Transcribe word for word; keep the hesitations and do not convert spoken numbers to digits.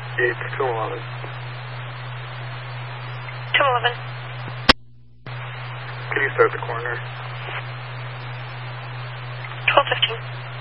It's two eleven. two eleven. Can you start the corner? twelve fifteen.